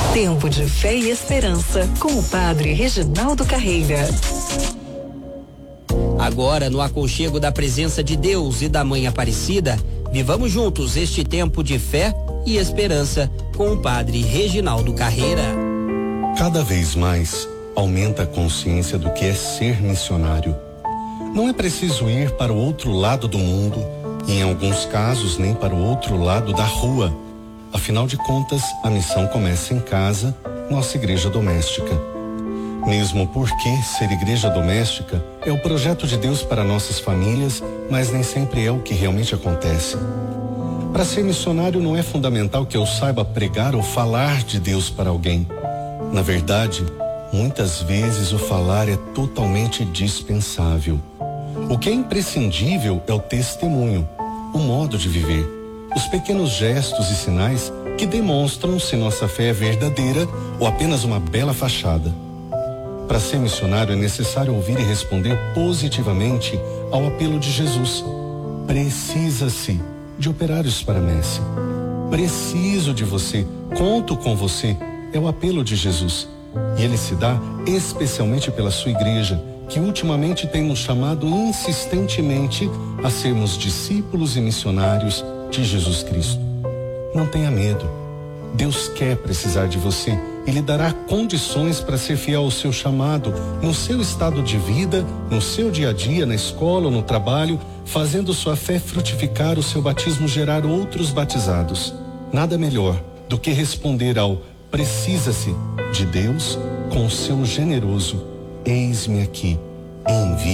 Tempo de fé e esperança com o Padre Reginaldo Carreira. Agora, no aconchego da presença de Deus e da Mãe Aparecida, vivamos juntos este tempo de fé e esperança com o Padre Reginaldo Carreira. Cada vez mais aumenta a consciência do que é ser missionário. Não é preciso ir para o outro lado do mundo e, em alguns casos, nem para o outro lado da rua. Afinal de contas, a missão começa em casa, nossa igreja doméstica. Mesmo porque ser igreja doméstica é o projeto de Deus para nossas famílias, mas nem sempre é o que realmente acontece. Para ser missionário não é fundamental que eu saiba pregar ou falar de Deus para alguém. Na verdade, muitas vezes o falar é totalmente dispensável. O que é imprescindível é o testemunho, o modo de viver, os pequenos gestos e sinais que demonstram se nossa fé é verdadeira ou apenas uma bela fachada. Para ser missionário é necessário ouvir e responder positivamente ao apelo de Jesus. Precisa-se de operários para a messe. Preciso de você, conto com você, é o apelo de Jesus. E ele se dá especialmente pela sua igreja, que ultimamente tem nos chamado insistentemente a sermos discípulos e missionários de Jesus Cristo. Não tenha medo. Deus quer precisar de você e lhe dará condições para ser fiel ao seu chamado, no seu estado de vida, no seu dia a dia, na escola ou no trabalho, fazendo sua fé frutificar, o seu batismo gerar outros batizados. Nada melhor do que responder ao precisa-se de Deus com o seu generoso eis-me aqui, envie.